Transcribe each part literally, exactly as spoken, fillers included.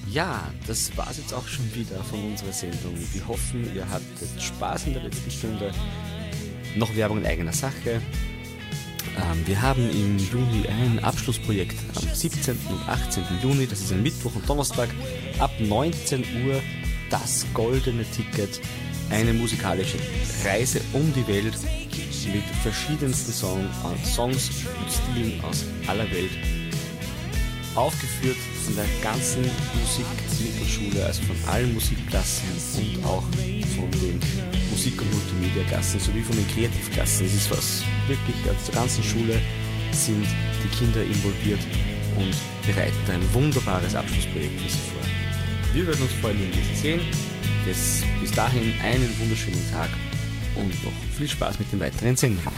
Ja, das war's jetzt auch schon wieder von unserer Sendung. Wir hoffen, ihr hattet Spaß in der letzten Stunde. Noch Werbung in eigener Sache. Ähm, wir haben im Juni ein Abschlussprojekt am siebzehnten und achtzehnten Juni. Das ist ein Mittwoch und Donnerstag ab neunzehn Uhr. Das goldene Ticket. Eine musikalische Reise um die Welt mit verschiedensten Song, äh, Songs und Stilen aus aller Welt. Aufgeführt von der ganzen Musikmittelschule, also von allen Musikklassen und auch von den Musik- und Multimedia-Klassen sowie von den Kreativklassen. Es ist was wirklich, aus der ganzen Schule sind die Kinder involviert und bereiten ein wunderbares Abschlussprojekt für sie vor. Wir würden uns freuen, wenn wir Sie sehen. Bis, bis dahin einen wunderschönen Tag und noch viel Spaß mit den weiteren Sendungen.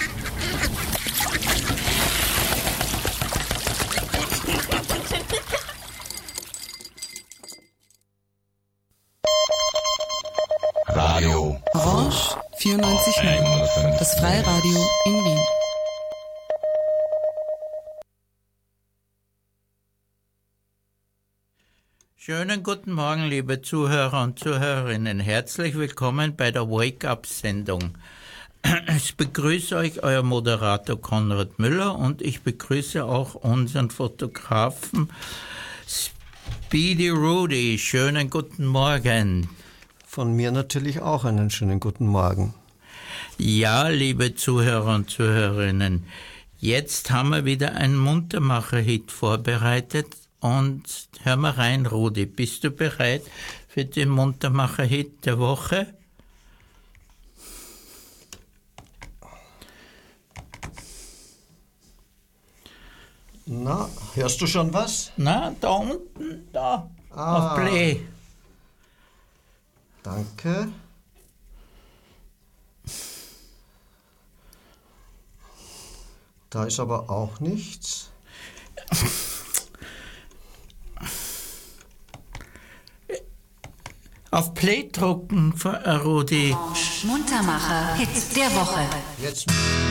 Radio Orange vierundneunzig Komma neun. Das Freiradio in Wien. Schönen guten Morgen, liebe Zuhörer und Zuhörerinnen. Herzlich willkommen bei der Wake-up-Sendung. Ich begrüße euch, euer Moderator Konrad Müller, und ich begrüße auch unseren Fotografen Speedy Rudy. Schönen guten Morgen. Von mir natürlich auch einen schönen guten Morgen. Ja, liebe Zuhörer und Zuhörerinnen, jetzt haben wir wieder einen Muntermacher-Hit vorbereitet. Und hör mal rein, Rudi, bist du bereit für den Muntermacher-Hit der Woche? Na, hörst du schon was? Na, da unten, da, Ah. auf Play. Danke. Da ist aber auch nichts. Auf Play drucken, Rudi. Muntermacher Hit der Woche. Jetzt.